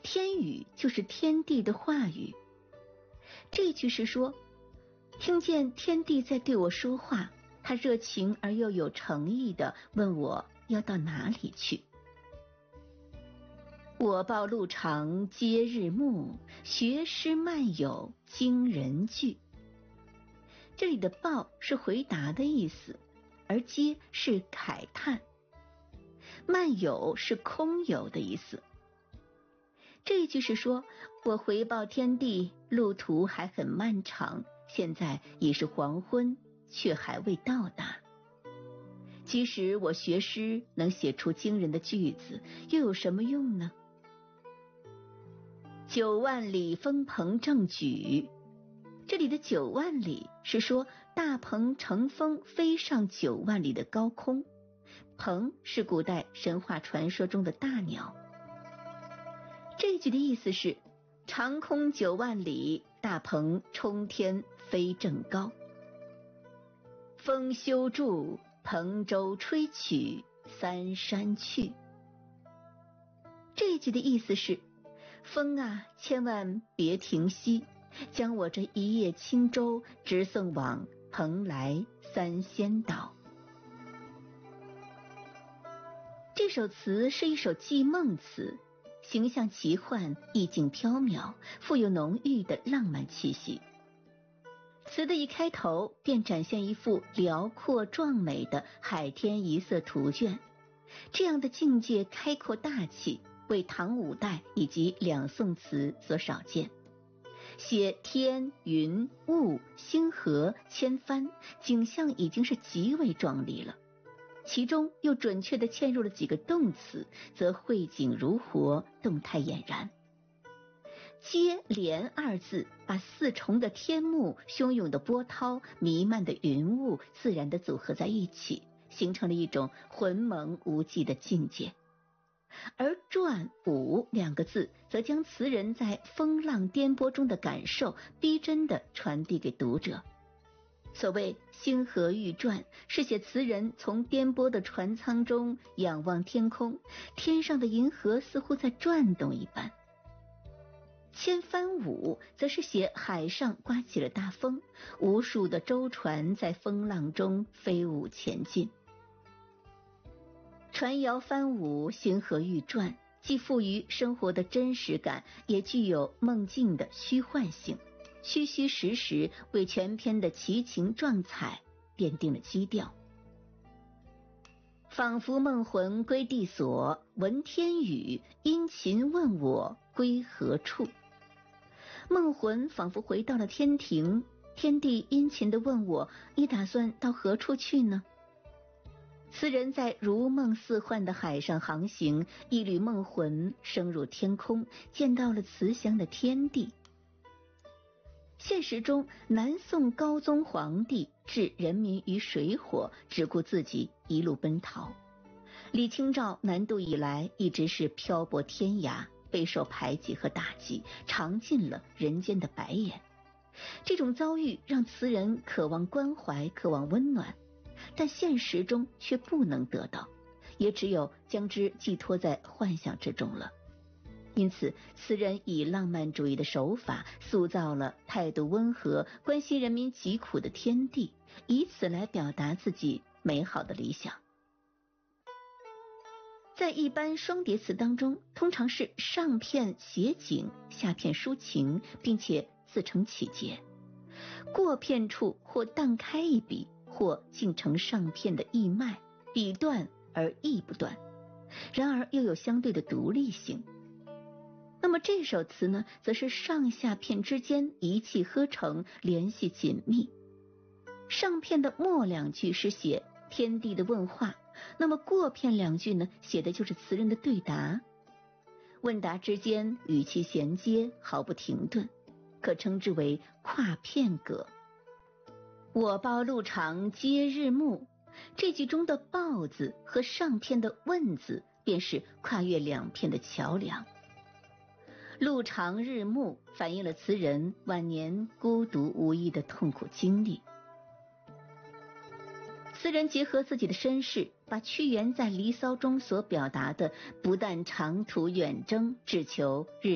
天语就是天地的话语。这句是说，听见天地在对我说话，他热情而又有诚意地问我要到哪里去。我报路长接日暮，学诗漫有惊人句。这里的报是回答的意思，而接是慨叹，漫有是空有的意思。这一句是说，我回报天地，路途还很漫长，现在已是黄昏，却还未到达。即使我学诗能写出惊人的句子，又有什么用呢？9万里风鹏正举，这里的9万里是说大鹏乘风飞上9万里的高空，鹏是古代神话传说中的大鸟。这句的意思是长空9万里，大鹏冲天飞正高。风休住，蓬舟吹取三山去。这句的意思是，风啊，千万别停息，将我这一叶轻舟直送往蓬莱三仙岛。这首词是一首寄梦词，形象奇幻，意境飘渺，富有浓郁的浪漫气息。词的一开头便展现一幅辽阔壮美的海天一色图卷，这样的境界开阔大气，为唐五代以及两宋词所少见。写天云雾星河千帆，景象已经是极为壮丽了，其中又准确地嵌入了几个动词，则绘景如活，动态俨然。接连二字把四重的天幕、汹涌的波涛、弥漫的云雾自然地组合在一起，形成了一种浑蒙无际的境界。而转舞两个字则将词人在风浪颠簸中的感受逼真地传递给读者。所谓星河欲转，是写词人从颠簸的船舱中仰望天空，天上的银河似乎在转动一般。千帆舞则是写海上刮起了大风，无数的舟船在风浪中飞舞前进。船摇帆舞，星河欲转，既富于生活的真实感，也具有梦境的虚幻性，虚虚实实为全篇的奇情壮彩奠定了基调。仿佛梦魂归地所，闻天语，殷勤问我归何处。梦魂仿佛回到了天庭，天帝殷勤地问我，你打算到何处去呢？词人在如梦似幻的海上航行，一缕梦魂升入天空，见到了慈祥的天地。现实中，南宋高宗皇帝置人民于水火，只顾自己一路奔逃。李清照南渡以来一直是漂泊天涯，备受排挤和打击，尝尽了人间的白眼。这种遭遇让词人渴望关怀，渴望温暖，但现实中却不能得到，也只有将之寄托在幻想之中了。因此，词人以浪漫主义的手法塑造了态度温和、关心人民疾苦的天地，以此来表达自己美好的理想。在一般双叠词当中，通常是上片写景，下片抒情，并且自成起节。过片处或淡开一笔，或竟成上片的意脉，笔断而意不断，然而又有相对的独立性。那么这首词呢，则是上下片之间一气呵成，联系紧密。上片的末两句是写天地的问话，那么过片两句呢，写的就是词人的对答。问答之间语气衔接，毫不停顿，可称之为跨片格。我报路长接日暮，这句中的报字和上片的问字便是跨越两片的桥梁。路长日暮反映了词人晚年孤独无依的痛苦经历。词人结合自己的身世，把屈原在《离骚》中所表达的不但长途远征，只求日